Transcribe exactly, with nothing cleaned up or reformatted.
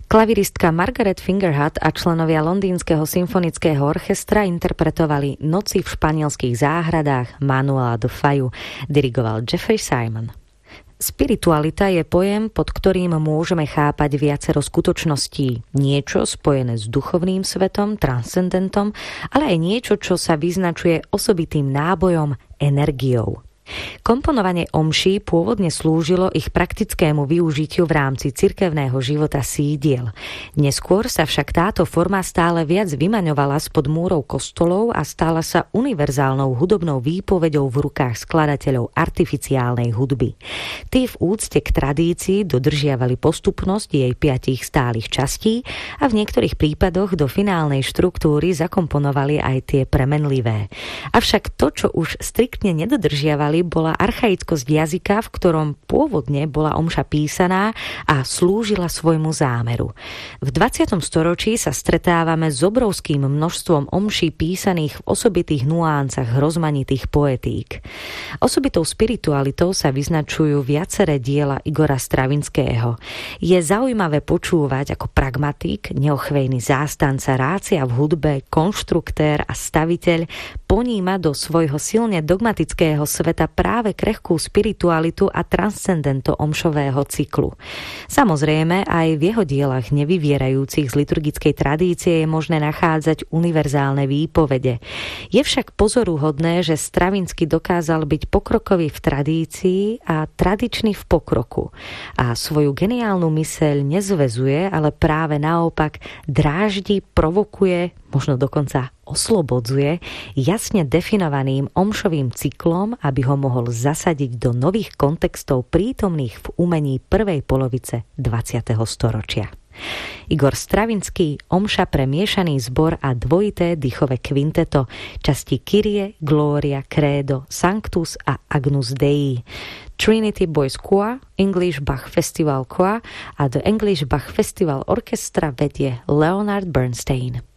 Klaviristka Margaret Fingerhut a členovia Londýnskeho symfonického orchestra interpretovali Noci v španielských záhradách Manuela de Fayu, dirigoval Jeffrey Simon. Spiritualita je pojem, pod ktorým môžeme chápať viacero skutočností. Niečo spojené s duchovným svetom, transcendentom, ale aj niečo, čo sa vyznačuje osobitým nábojom, energiou. Komponovanie omší pôvodne slúžilo ich praktickému využitiu v rámci cirkevného života sídiel. Neskôr sa však táto forma stále viac vymaňovala spod múrov kostolov a stala sa univerzálnou hudobnou výpoveďou v rukách skladateľov artificiálnej hudby. Tí v úcte k tradícii dodržiavali postupnosť jej piatich stálych častí a v niektorých prípadoch do finálnej štruktúry zakomponovali aj tie premenlivé. Avšak to, čo už striktne nedodržiavali, bola archaickosť jazyka, v ktorom pôvodne bola omša písaná a slúžila svojmu zámeru. V dvadsiatom storočí sa stretávame s obrovským množstvom omší písaných v osobitých nuáncach rozmanitých poetík. Osobitou spiritualitou sa vyznačujú viaceré diela Igora Stravinského. Je zaujímavé počúvať, ako pragmatik, neochvejný zástanca rácia v hudbe, konštruktér a staviteľ poníma do svojho silne dogmatického sveta práve krehkú spiritualitu a transcendento omšového cyklu. Samozrejme, aj v jeho dielach nevyvierajúcich z liturgickej tradície je možné nachádzať univerzálne výpovede. Je však pozoruhodné, že Stravinsky dokázal byť pokrokový v tradícii a tradičný v pokroku. A svoju geniálnu myseľ nezväzuje, ale práve naopak dráždi, provokuje, možno dokonca oslobodzuje jasne definovaným omšovým cyklom, aby ho mohol zasadiť do nových kontextov prítomných v umení prvej polovice dvadsiateho storočia. Igor Stravinský, omša pre miešaný zbor a dvojité dýchové kvinteto, časti Kyrie, Gloria, Credo, Sanctus a Agnus Dei. Trinity Boys Choir, English Bach Festival Choir a The English Bach Festival Orchestra vedie Leonard Bernstein.